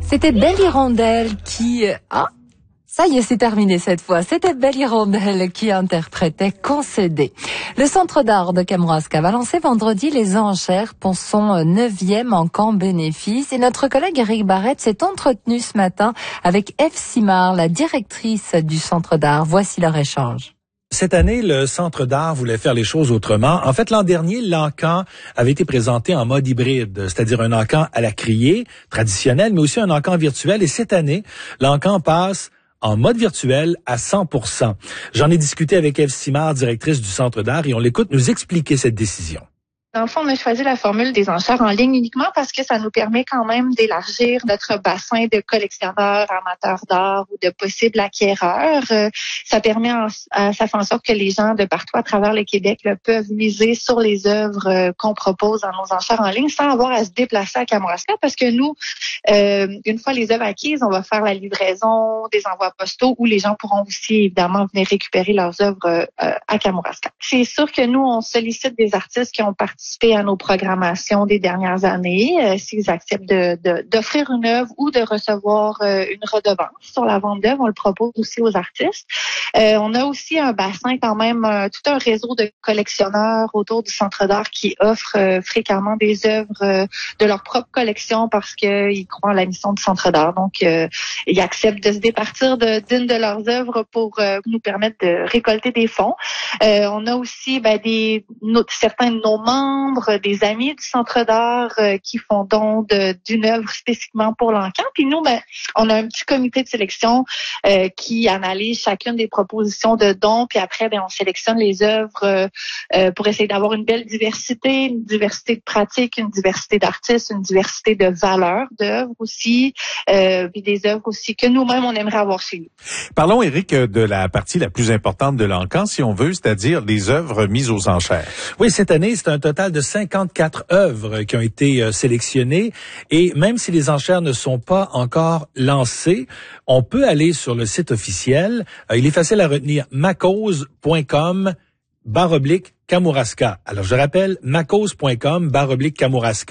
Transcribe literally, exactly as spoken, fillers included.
C'était Belle Hirondelle qui... Ah, ça y est, c'est terminé cette fois. C'était Belle Hirondelle qui interprétait Concédé. Le Centre d'art de Kamouraska va lancer vendredi les enchères pour son neuvième encamp bénéfice. Et notre collègue Eric Barrette s'est entretenu ce matin avec Eve Simard, la directrice du Centre d'art. Voici leur échange. Cette année, le Centre d'art voulait faire les choses autrement. En fait, l'an dernier, l'encan avait été présenté en mode hybride, c'est-à-dire un encan à la criée, traditionnel, mais aussi un encan virtuel. Et cette année, l'encan passe en mode virtuel à cent pour cent. J'en ai discuté avec Eve Simard, directrice du Centre d'art, et on l'écoute nous expliquer cette décision. Dans le fond, on a choisi la formule des enchères en ligne uniquement parce que ça nous permet quand même d'élargir notre bassin de collectionneurs, amateurs d'art ou de possibles acquéreurs. Euh, ça permet, en, euh, ça fait en sorte que les gens de partout à travers le Québec là, peuvent miser sur les œuvres euh, qu'on propose dans nos enchères en ligne sans avoir à se déplacer à Kamouraska parce que nous, euh, une fois les œuvres acquises, on va faire la livraison des envois postaux où les gens pourront aussi évidemment venir récupérer leurs œuvres euh, à Kamouraska. C'est sûr que nous, on sollicite des artistes qui ont participé à nos programmations des dernières années, euh, s'ils acceptent de, de, d'offrir une œuvre ou de recevoir euh, une redevance sur la vente d'œuvres, on le propose aussi aux artistes. Euh, on a aussi un bassin quand même, euh, tout un réseau de collectionneurs autour du Centre d'art qui offrent euh, fréquemment des œuvres euh, de leur propre collection parce qu'ils croient en la mission du Centre d'art. Donc, euh, ils acceptent de se départir de, d'une de leurs œuvres pour euh, nous permettre de récolter des fonds. Euh, on a aussi ben, des no, certains de nos membres, des amis du Centre d'art euh, qui font don de, d'une œuvre spécifiquement pour l'encan. Puis nous, ben, on a un petit comité de sélection euh, qui analyse chacune des propositions de dons. Puis après, ben, on sélectionne les œuvres euh, euh, pour essayer d'avoir une belle diversité, une diversité de pratiques, une diversité d'artistes, une diversité de valeurs d'œuvres aussi, euh, puis des œuvres aussi que nous-mêmes, on aimerait avoir chez nous. Parlons, Éric, de la partie la plus importante de l'encan, si on veut, c'est-à-dire les œuvres mises aux enchères. Oui, cette année, c'est un total de cinquante-quatre œuvres qui ont été euh, sélectionnées et même si les enchères ne sont pas encore lancées, on peut aller sur le site officiel. Euh, il est facile à retenir, macause point com barre oblique Kamouraska. Alors je rappelle, macause point com barre oblique Kamouraska.